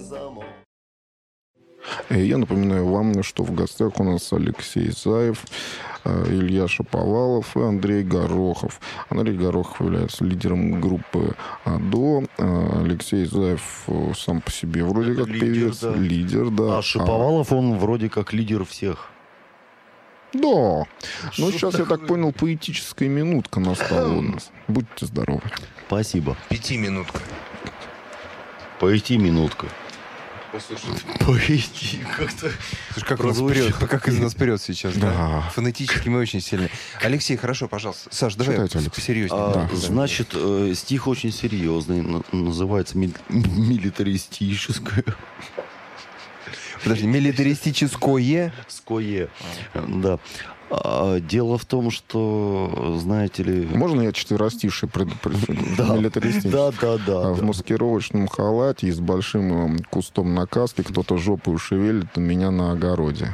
Я напоминаю вам, что в гостях у нас Алексей Заев, Илья Шаповалов и Андрей Горохов. Андрей Горохов является лидером группы АДО. Алексей Заев сам по себе вроде как лидер, певец. да. Лидер, да. А Шаповалов, он вроде как лидер всех. Да. Ну, сейчас, я так понял, поэтическая минутка настала у нас. Будьте здоровы. Спасибо. 5-минутка. Пойти-минутка. Послушай. Пойти как-то... Слушай, как из нас вперед сейчас, да? Да. Фонетически мы очень сильны. Алексей, хорошо, пожалуйста. Саш, давай Читайте, Алекс. посерьезнее. Да. Значит, стих очень серьезный. Называется милитаристическое. Подожди, милитаристическое? Ское. Да. Дело в том, что, знаете ли... Можно я четверостишие предупрежу? Да. Милитаристическое. Да. В маскировочном халате и с большим кустом на каске кто-то жопу шевелит у меня на огороде.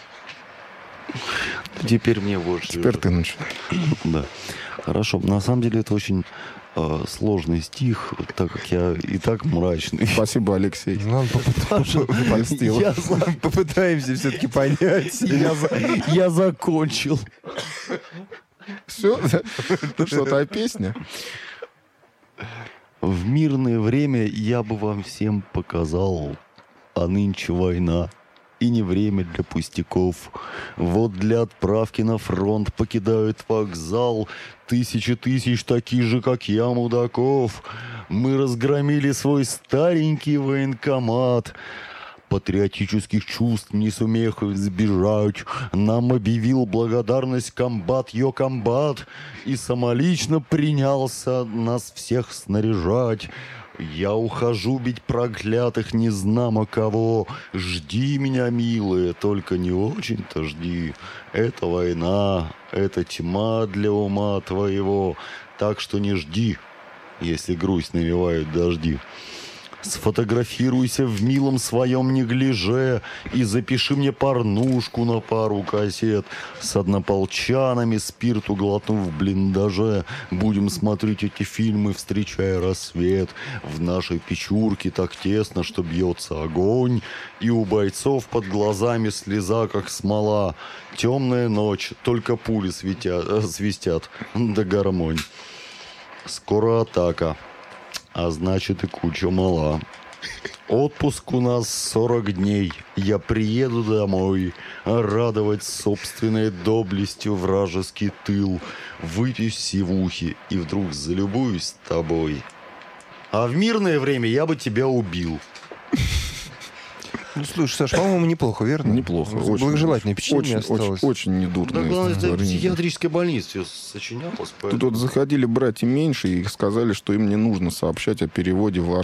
Теперь мне вот... Теперь ты начинаешь. Да. Хорошо. На самом деле это очень сложный стих, так как я и так мрачный. Спасибо, Алексей. Ну, Польстил. попытаемся все-таки понять. Я закончил. Все? Ну что, та песня? В мирное время я бы вам всем показал, а нынче война. И не время для пустяков. Вот для отправки на фронт покидают вокзал тысячи тысяч таких же, как я, мудаков. Мы разгромили свой старенький военкомат. Патриотических чувств не сумев избежать, нам объявил благодарность комбат Йокомбат и самолично принялся нас всех снаряжать. Я ухожу бить проклятых незнамо кого. Жди меня, милая, только не очень-то жди. Это война, это тьма для ума твоего. Так что не жди, если грусть навевают дожди. Сфотографируйся в милом своем неглиже и запиши мне порнушку на пару кассет. С однополчанами спирту глотнув в блиндаже. Будем смотреть эти фильмы, встречая рассвет. В нашей печурке так тесно, что бьется огонь. И у бойцов под глазами слеза, как смола. Темная ночь, только пули свистят, да гармонь. Скоро атака. А значит, и куча мала. Отпуск у нас 40 дней. Я приеду домой, радовать собственной доблестью вражеский тыл. Выпью сивухи и вдруг залюбуюсь тобой. А в мирное время я бы тебя убил. Ну, слушай, Саш, по-моему, неплохо, верно? Неплохо. Благожелательное впечатление осталось. Очень недурно. Да, главное, это в психиатрической больнице все сочинялось. Тут вот заходили братья меньше и сказали, что им не нужно сообщать о переводе